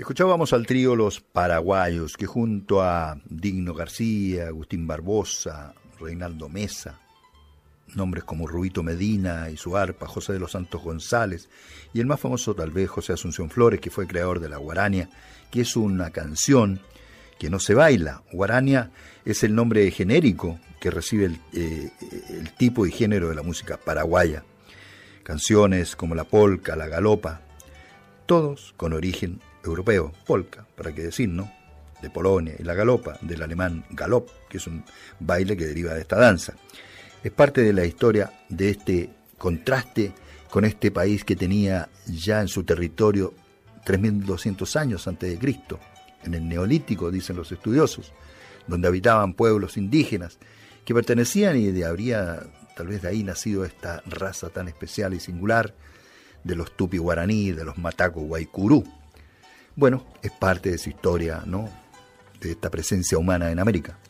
Escuchábamos al trío Los Paraguayos, que junto a Digno García, Agustín Barbosa, Reinaldo Mesa, nombres como Rubito Medina y su arpa, José de los Santos González, y el más famoso tal vez José Asunción Flores, que fue creador de la guarania, que es una canción que no se baila. Guarania es el nombre genérico que recibe el tipo y género de la música paraguaya. Canciones como la polca, la galopa, todos con origen europeo. Polka, para qué decir, ¿no? De Polonia, y la galopa, del alemán galop, que es un baile que deriva de esta danza. Es parte de la historia de este contraste con este país que tenía ya en su territorio 3.200 años antes de Cristo, en el Neolítico, dicen los estudiosos, donde habitaban pueblos indígenas que pertenecían y habría tal vez de ahí nacido esta raza tan especial y singular de los tupi guaraní, de los mataco guaycurú. Bueno, es parte de su historia, ¿no?, de esta presencia humana en América.